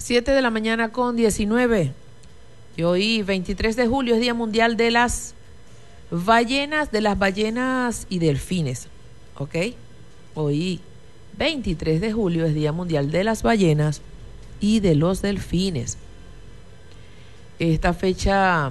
7 de la mañana con 19. Y hoy, 23 de julio, es Día Mundial de las ballenas y delfines. ¿Ok? Hoy, 23 de julio, es Día Mundial de las ballenas y de los delfines. Esta fecha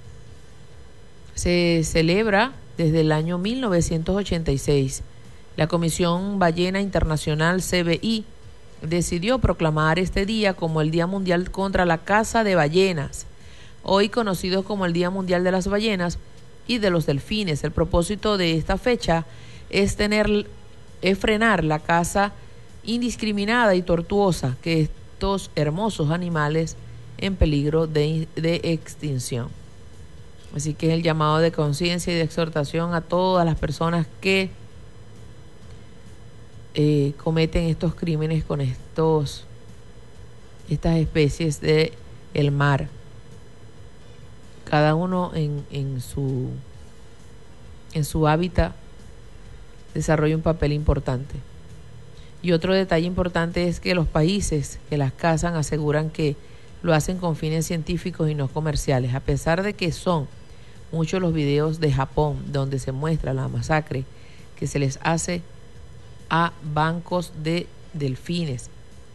se celebra desde el año 1986. La Comisión Ballena Internacional, CBI, decidió proclamar este día como el Día Mundial contra la caza de ballenas, hoy conocido como el Día Mundial de las Ballenas y de los Delfines. El propósito de esta fecha es frenar la caza indiscriminada y tortuosa que estos hermosos animales en peligro de extinción. Así que es el llamado de conciencia y de exhortación a todas las personas que cometen estos crímenes con estas especies de el mar. Cada uno en su hábitat desarrolla un papel importante. Y otro detalle importante es que los países que las cazan aseguran que lo hacen con fines científicos y no comerciales, a pesar de que son muchos los videos de Japón donde se muestra la masacre que se les hace a bancos de delfines.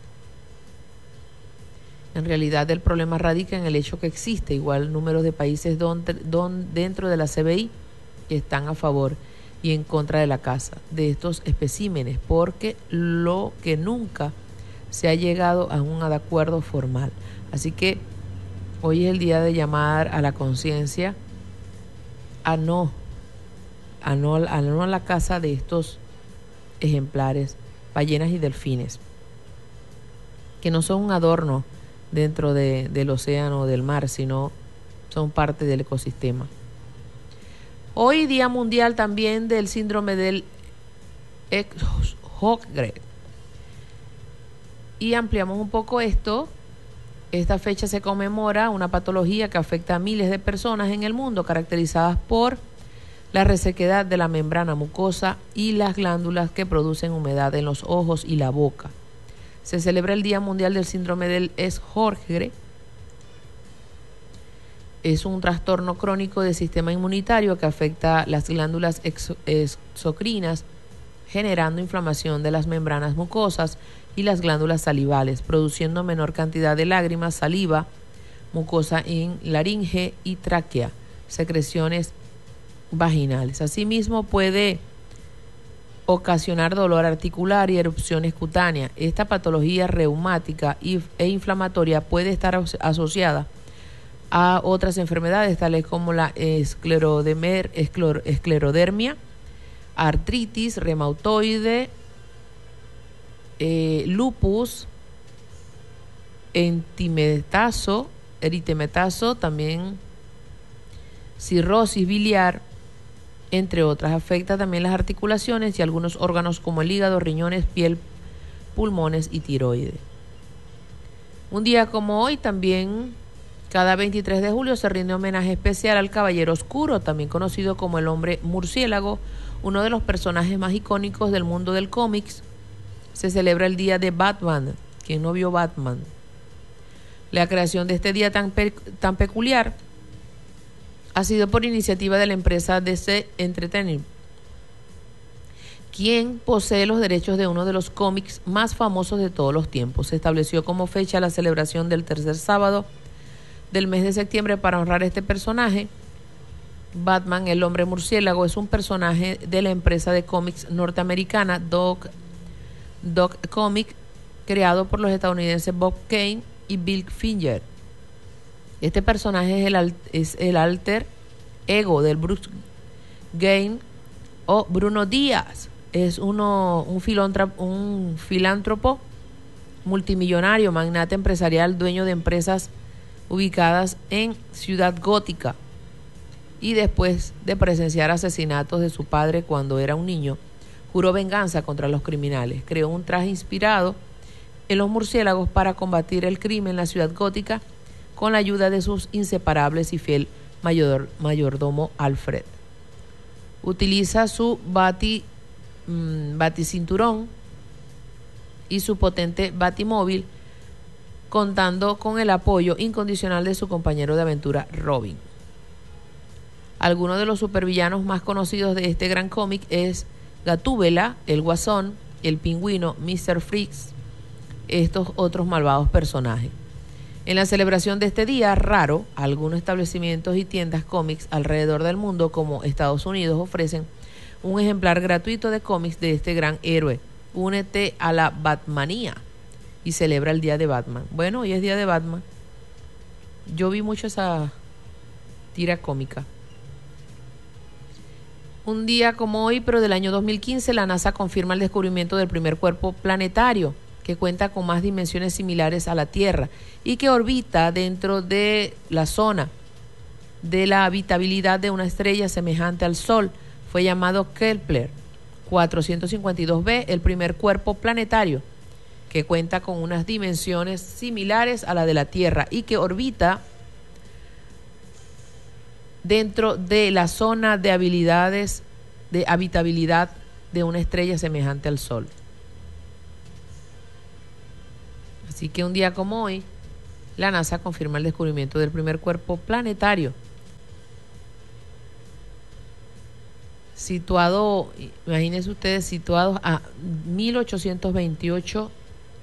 En realidad el problema radica en el hecho que existe igual número de países dentro de la CBI que están a favor y en contra de la caza de estos especímenes, porque lo que nunca se ha llegado a un acuerdo formal. Así que hoy es el día de llamar a la conciencia a no a la caza de estos ejemplares, ballenas y delfines, que no son un adorno dentro del océano o del mar, sino son parte del ecosistema. Hoy Día Mundial también del síndrome del Sjögren. Y ampliamos un poco esto. Esta fecha se conmemora una patología que afecta a miles de personas en el mundo, caracterizadas por la resequedad de la membrana mucosa y las glándulas que producen humedad en los ojos y la boca. Se celebra el Día Mundial del Síndrome del Sjögren. Es un trastorno crónico del sistema inmunitario que afecta las glándulas exocrinas, generando inflamación de las membranas mucosas y las glándulas salivales, produciendo menor cantidad de lágrimas, saliva, mucosa en laringe y tráquea, secreciones vaginales. Asimismo, puede ocasionar dolor articular y erupciones cutáneas. Esta patología reumática e inflamatoria puede estar asociada a otras enfermedades tales como la esclerodermia, artritis reumatoide, lupus, eritemetazo, también cirrosis biliar, entre otras. Afecta también las articulaciones y algunos órganos como el hígado, riñones, piel, pulmones y tiroides. Un día como hoy también, cada 23 de julio, se rinde homenaje especial al Caballero Oscuro, también conocido como el Hombre Murciélago, uno de los personajes más icónicos del mundo del cómics. Se celebra el día de Batman. ¿Quién no vio Batman? La creación de este día tan peculiar ha sido por iniciativa de la empresa DC Entertainment, quien posee los derechos de uno de los cómics más famosos de todos los tiempos. Se estableció como fecha la celebración del tercer sábado del mes de septiembre para honrar este personaje. Batman, el Hombre Murciélago, es un personaje de la empresa de cómics norteamericana Doc Comics, creado por los estadounidenses Bob Kane y Bill Finger. Este personaje es el alter ego del Bruce Wayne o Bruno Díaz. Es un filántropo multimillonario, magnate empresarial, dueño de empresas ubicadas en Ciudad Gótica. Y después de presenciar asesinatos de su padre cuando era un niño, juró venganza contra los criminales. Creó un traje inspirado en los murciélagos para combatir el crimen en la Ciudad Gótica con la ayuda de sus inseparables y fiel mayordomo Alfred. Utiliza su baticinturón y su potente batimóvil contando con el apoyo incondicional de su compañero de aventura Robin. Algunos de los supervillanos más conocidos de este gran cómic es Gatúbela, el Guasón, el Pingüino, Mr. Freeze, estos otros malvados personajes. En la celebración de este día raro, algunos establecimientos y tiendas cómics alrededor del mundo, como Estados Unidos, ofrecen un ejemplar gratuito de cómics de este gran héroe. Únete a la Batmanía y celebra el día de Batman. Bueno, hoy es día de Batman. Yo vi mucho esa tira cómica. Un día como hoy, pero del año 2015, la NASA confirma el descubrimiento del primer cuerpo planetario que cuenta con más dimensiones similares a la Tierra y que orbita dentro de la zona de la habitabilidad de una estrella semejante al Sol. Fue llamado Kepler 452b, el primer cuerpo planetario que cuenta con unas dimensiones similares a la de la Tierra y que orbita dentro de la zona de habitabilidad de una estrella semejante al Sol. Así que un día como hoy, la NASA confirma el descubrimiento del primer cuerpo planetario situado, imagínense ustedes, situados a 1828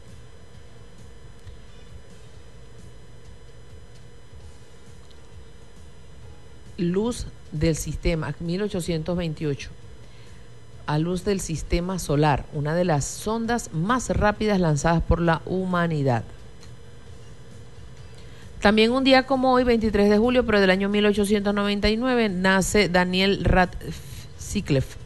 luz del sistema, 1828 a luz del sistema solar, una de las sondas más rápidas lanzadas por la humanidad. También un día como hoy, 23 de julio, pero del año 1899, nace Daniel Radcliffe.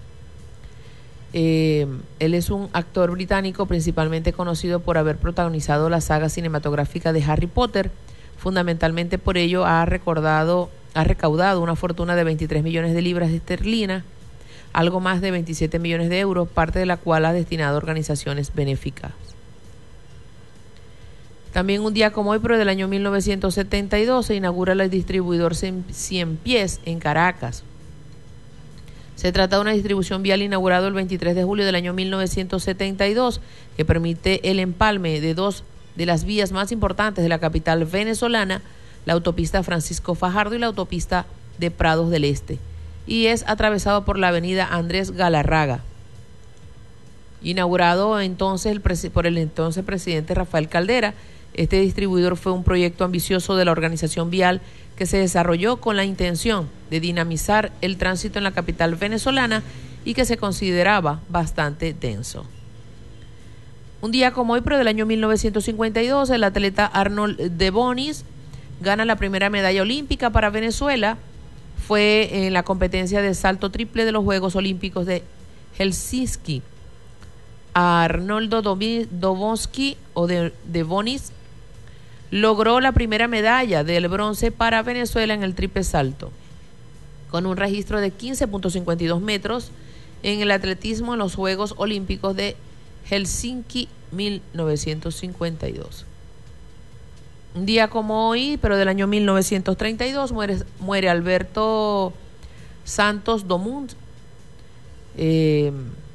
Él es un actor británico principalmente conocido por haber protagonizado la saga cinematográfica de Harry Potter. Fundamentalmente por ello ha recaudado una fortuna de 23 millones de libras esterlinas, algo más de 27 millones de euros, parte de la cual ha destinado a organizaciones benéficas. También un día como hoy, pero del año 1972, se inaugura el distribuidor Cien Pies en Caracas. Se trata de una distribución vial inaugurado el 23 de julio del año 1972 que permite el empalme de dos de las vías más importantes de la capital venezolana, la autopista Francisco Fajardo y la autopista de Prados del Este, y es atravesado por la avenida Andrés Galarraga. Inaugurado entonces por el entonces presidente Rafael Caldera, este distribuidor fue un proyecto ambicioso de la organización vial que se desarrolló con la intención de dinamizar el tránsito en la capital venezolana y que se consideraba bastante denso. Un día como hoy, pero del año 1952, el atleta Arnold de Bonis gana la primera medalla olímpica para Venezuela. Fue en la competencia de salto triple de los Juegos Olímpicos de Helsinki. Arnoldo Dobonsky o de Bonis logró la primera medalla del bronce para Venezuela en el triple salto, con un registro de 15.52 metros en el atletismo en los Juegos Olímpicos de Helsinki 1952. Un día como hoy, pero del año 1932, muere Alberto Santos Dumont. Fue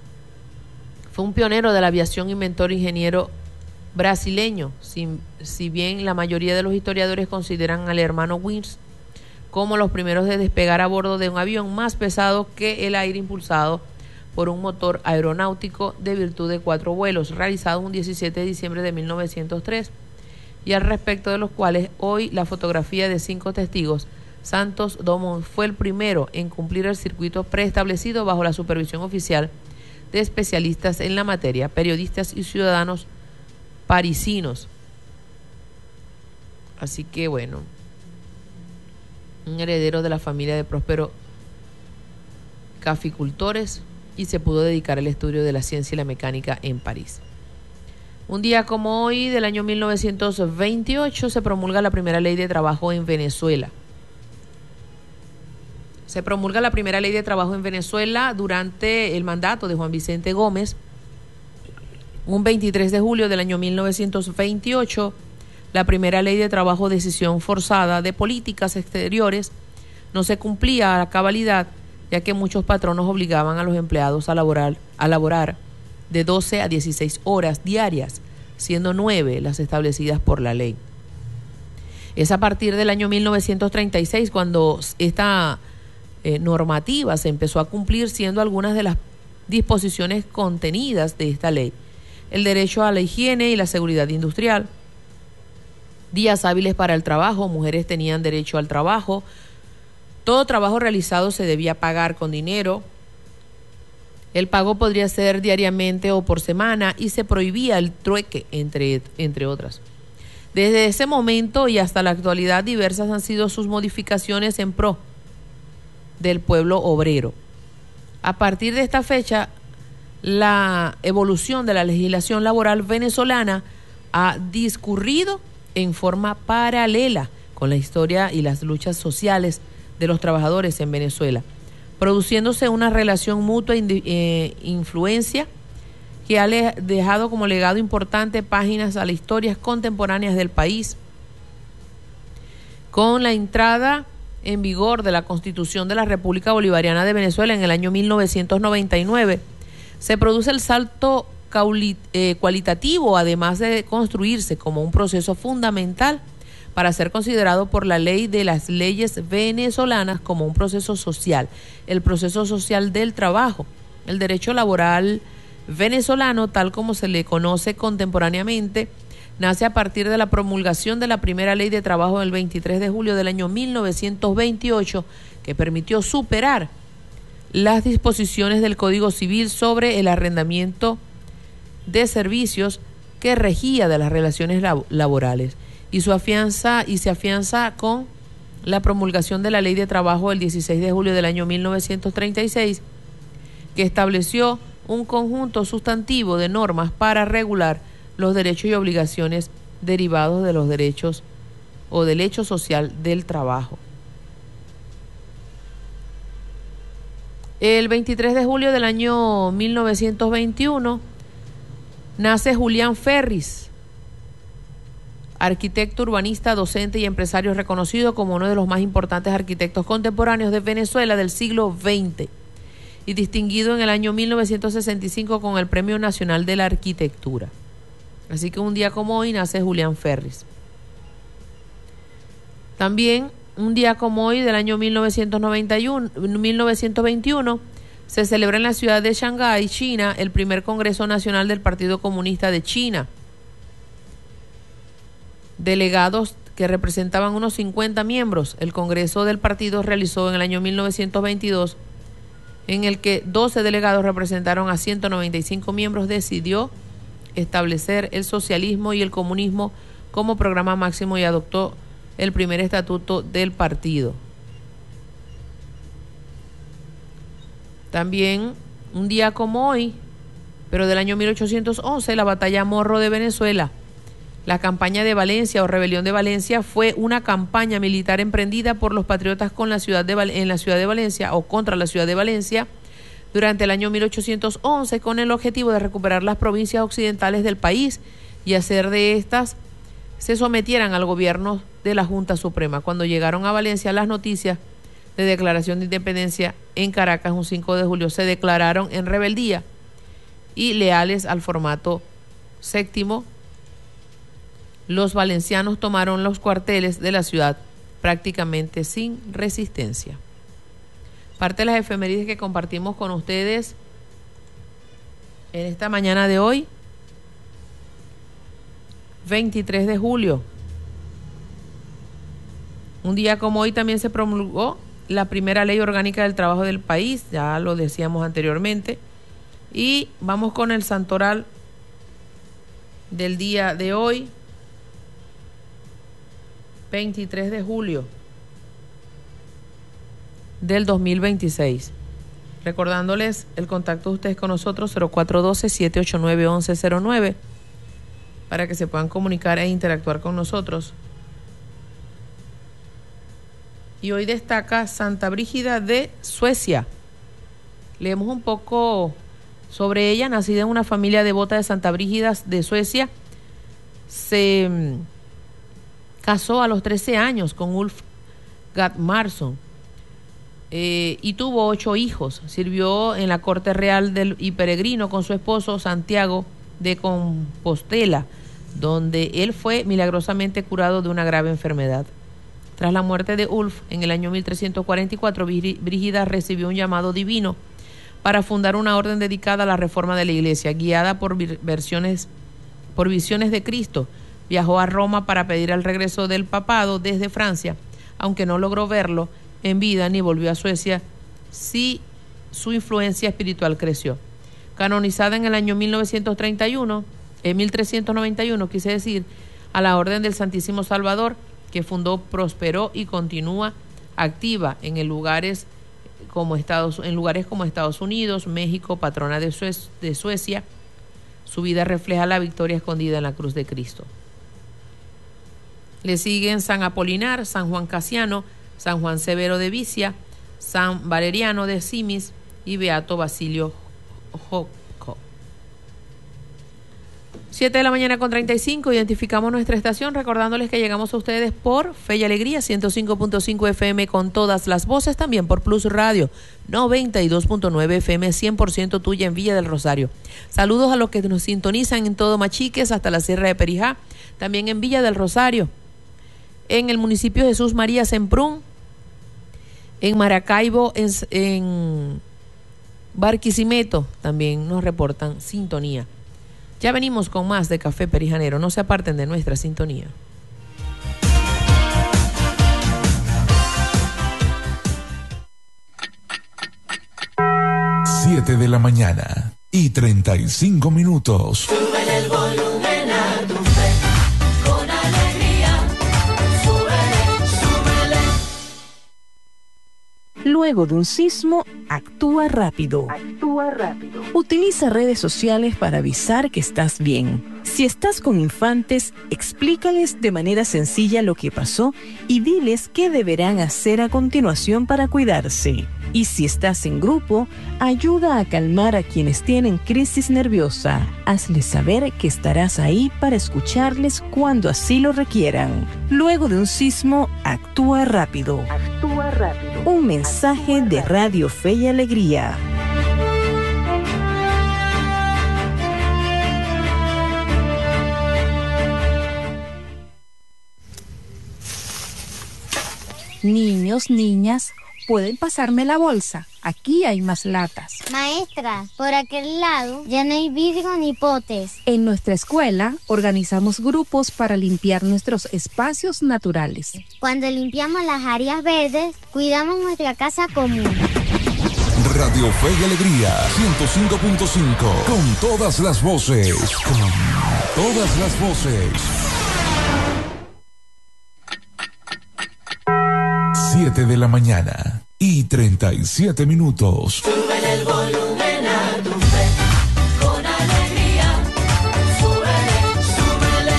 un pionero de la aviación, inventor e ingeniero brasileño. Si bien la mayoría de los historiadores consideran al hermano Wright como los primeros de despegar a bordo de un avión más pesado que el aire, impulsado por un motor aeronáutico de virtud de 4 vuelos realizados un 17 de diciembre de 1903, y al respecto de los cuales hoy la fotografía de 5 testigos. Santos Dumont fue el primero en cumplir el circuito preestablecido bajo la supervisión oficial de especialistas en la materia, periodistas y ciudadanos parisinos. Así que bueno, un heredero de la familia de prósperos caficultores, y se pudo dedicar al estudio de la ciencia y la mecánica en París. Un día como hoy, del año 1928, se promulga la primera ley de trabajo en Venezuela. Se promulga la primera ley de trabajo en Venezuela durante el mandato de Juan Vicente Gómez. Un 23 de julio del año 1928, la primera ley de trabajo, decisión forzada de políticas exteriores, no se cumplía a cabalidad, ya que muchos patronos obligaban a los empleados a laborar de 12 a 16 horas diarias, siendo 9 las establecidas por la ley. Es a partir del año 1936 cuando esta normativa se empezó a cumplir, siendo algunas de las disposiciones contenidas de esta ley: el derecho a la higiene y la seguridad industrial, días hábiles para el trabajo, mujeres tenían derecho al trabajo, todo trabajo realizado se debía pagar con dinero, el pago podría ser diariamente o por semana y se prohibía el trueque, entre otras. Desde ese momento y hasta la actualidad, diversas han sido sus modificaciones en pro del pueblo obrero. A partir de esta fecha, la evolución de la legislación laboral venezolana ha discurrido en forma paralela con la historia y las luchas sociales de los trabajadores en Venezuela, produciéndose una relación mutua influencia que ha dejado como legado importante páginas a las historias contemporáneas del país. Con la entrada en vigor de la Constitución de la República Bolivariana de Venezuela en el año 1999, se produce el salto cualitativo, además de construirse como un proceso fundamental para ser considerado por la ley de las leyes venezolanas como un proceso social, el proceso social del trabajo. El derecho laboral venezolano, tal como se le conoce contemporáneamente, nace a partir de la promulgación de la primera ley de trabajo del 23 de julio del año 1928, que permitió superar las disposiciones del Código Civil sobre el arrendamiento de servicios que regía de las relaciones laborales y se afianza con la promulgación de la Ley de Trabajo del 16 de julio del año 1936, que estableció un conjunto sustantivo de normas para regular los derechos y obligaciones derivados de los derechos o del hecho social del trabajo. El 23 de julio del año 1921 nace Julián Ferris, arquitecto, urbanista, docente y empresario reconocido como uno de los más importantes arquitectos contemporáneos de Venezuela del siglo XX y distinguido en el año 1965 con el Premio Nacional de la Arquitectura. Así que un día como hoy nace Julián Ferris. También un día como hoy del año 1921 se celebra en la ciudad de Shanghái, China, el primer Congreso Nacional del Partido Comunista de China. Delegados que representaban unos 50 miembros, el Congreso del partido realizó en el año 1922, en el que 12 delegados representaron a 195 miembros, decidió establecer el socialismo y el comunismo como programa máximo y adoptó el primer estatuto del partido. También un día como hoy, pero del año 1811, la batalla Morro de Venezuela. La campaña de Valencia o rebelión de Valencia fue una campaña militar emprendida por los patriotas en la ciudad de Valencia o contra la ciudad de Valencia durante el año 1811 con el objetivo de recuperar las provincias occidentales del país y hacer de estas se sometieran al gobierno de la Junta Suprema. Cuando llegaron a Valencia las noticias de declaración de independencia en Caracas un 5 de julio, se declararon en rebeldía y leales al formato séptimo. Los valencianos tomaron los cuarteles de la ciudad prácticamente sin resistencia. Parte de las efemérides que compartimos con ustedes en esta mañana de hoy, 23 de julio. Un día como hoy también se promulgó la primera ley orgánica del trabajo del país, ya lo decíamos anteriormente. Y vamos con el santoral del día de hoy, 23 de julio del 2026. Recordándoles el contacto de ustedes con nosotros, 0412-789-1109, para que se puedan comunicar e interactuar con nosotros. Y hoy destaca Santa Brígida de Suecia. Leemos un poco sobre ella. Nacida en una familia devota de Santa Brígida de Suecia, se casó a los 13 años con Ulf Gatmarsson y tuvo 8 hijos. Sirvió en la corte real y peregrino con su esposo Santiago de Compostela donde él fue milagrosamente curado de una grave enfermedad. Tras la muerte de Ulf en el año 1344, Brígida recibió un llamado divino para fundar una orden dedicada a la reforma de la Iglesia. Guiada por visiones de Cristo, viajó a Roma para pedir el regreso del papado desde Francia. Aunque no logró verlo en vida ni volvió a Suecia, sí su influencia espiritual creció. Canonizada en el año 1391, quise decir, a la Orden del Santísimo Salvador, que fundó, prosperó y continúa activa en lugares como Estados Unidos, México, patrona de Suecia. Su vida refleja la victoria escondida en la cruz de Cristo. Le siguen San Apolinar, San Juan Casiano, San Juan Severo de Vicia, San Valeriano de Simis y Beato Basilio Joco. 7:35 a.m. Identificamos nuestra estación, recordándoles que llegamos a ustedes por Fe y Alegría 105.5 FM con todas las voces, también por Plus Radio 92.9 FM 100% tuya en Villa del Rosario. Saludos a los que nos sintonizan en todo Machiques hasta la Sierra de Perijá, también en Villa del Rosario, en el municipio de Jesús María Semprún, en Maracaibo, en Barquisimeto, también nos reportan sintonía. Ya venimos con más de Café Perijanero, no se aparten de nuestra sintonía. 7:35 Súbele el volumen a tu fe, con alegría. Súbele. Luego de un sismo, actúa rápido. Utiliza redes sociales para avisar que estás bien. Si estás con infantes, explícales de manera sencilla lo que pasó y diles qué deberán hacer a continuación para cuidarse. Y si estás en grupo, ayuda a calmar a quienes tienen crisis nerviosa. Hazles saber que estarás ahí para escucharles cuando así lo requieran. Luego de un sismo, actúa rápido. Un mensaje de Radio Fe y Alegría. Niños, niñas, ¿pueden pasarme la bolsa? Aquí hay más latas. Maestra, por aquel lado ya no hay vidrio ni potes. En nuestra escuela organizamos grupos para limpiar nuestros espacios naturales. Cuando limpiamos las áreas verdes, cuidamos nuestra casa común. Radio Fe y Alegría 105.5 con todas las voces. 7:37 Súbele el volumen a tu fe, con alegría. Súbele.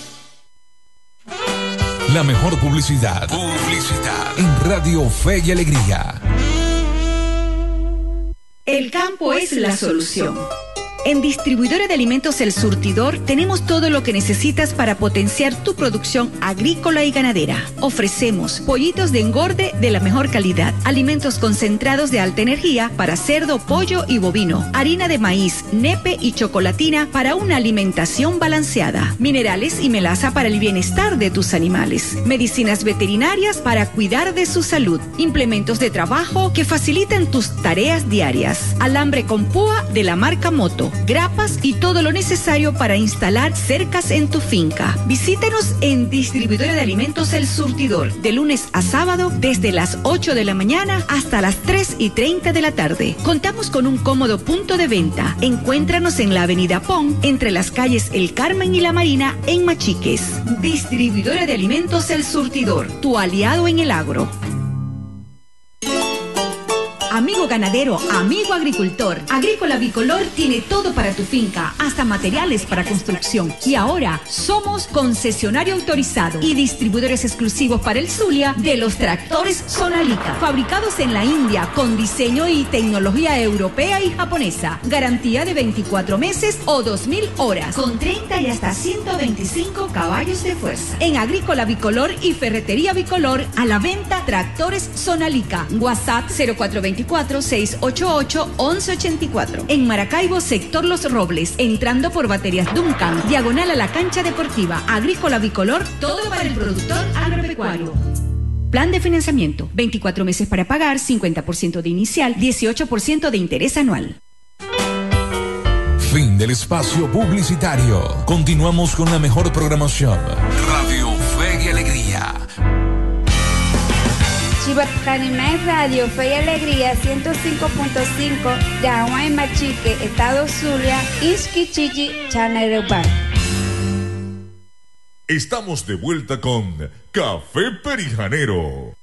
La mejor publicidad en Radio Fe y Alegría. El campo es la solución. En Distribuidora de Alimentos El Surtidor tenemos todo lo que necesitas para potenciar tu producción agrícola y ganadera. Ofrecemos pollitos de engorde de la mejor calidad, alimentos concentrados de alta energía para cerdo, pollo y bovino, harina de maíz, nepe y chocolatina para una alimentación balanceada, minerales y melaza para el bienestar de tus animales, medicinas veterinarias para cuidar de su salud, implementos de trabajo que facilitan tus tareas diarias, alambre con púa de la marca Moto, grapas y todo lo necesario para instalar cercas en tu finca. Visítanos en Distribuidora de Alimentos El Surtidor, de lunes a sábado desde las 8 de la mañana hasta las 3:30 de la tarde. Contamos con un cómodo punto de venta. Encuéntranos en la avenida Pon, entre las calles El Carmen y La Marina, en Machiques. Distribuidora de Alimentos El Surtidor, tu aliado en el agro. Amigo ganadero, amigo agricultor, Agrícola Bicolor tiene todo para tu finca, hasta materiales para construcción. Y ahora somos concesionario autorizado y distribuidores exclusivos para el Zulia de los tractores Sonalica, fabricados en la India con diseño y tecnología europea y japonesa. Garantía de 24 meses o 2.000 horas, con 30 y hasta 125 caballos de fuerza. En Agrícola Bicolor y Ferretería Bicolor, a la venta tractores Sonalica. WhatsApp 0424 844-688-1184. En Maracaibo, sector Los Robles, entrando por Baterías Duncan, diagonal a la cancha deportiva, agrícola bicolor, todo para el productor agropecuario. Plan de financiamiento, 24 meses para pagar, 50% de inicial, 18% de interés anual. Fin del espacio publicitario. Continuamos con la mejor programación. Radio Fe y Alegría. Chibacanimay Radio Fe y Alegría 105.5 de Aguay Machique, Estado Zulia, Isquichichi, Chanarepan. Estamos de vuelta con Café Perijanero.